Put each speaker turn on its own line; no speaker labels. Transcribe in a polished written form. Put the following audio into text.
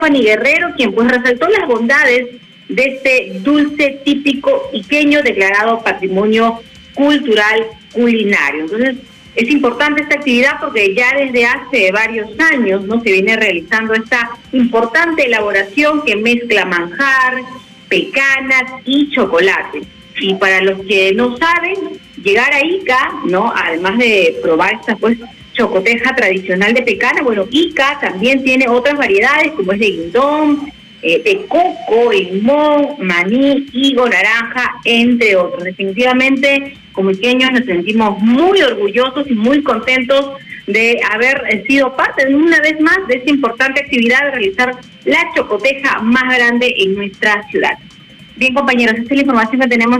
Fanny Guerrero, quien pues resaltó las bondades de este dulce típico iqueño declarado Patrimonio Cultural Culinario. Entonces, es importante esta actividad porque ya desde hace varios años no se viene realizando esta importante elaboración que mezcla manjar, pecanas y chocolate. Y para los que no saben, llegar a Ica, ¿no? Además de probar esta pues chocoteja tradicional de pecana, bueno, Ica también tiene otras variedades como es de guindón, de coco, limón, maní, higo, naranja, entre otros. Definitivamente, como iqueños, nos sentimos muy orgullosos y muy contentos de haber sido parte de una vez más de esta importante actividad de realizar la chocoteja más grande en nuestra ciudad. Bien, compañeros, esta es la información que tenemos.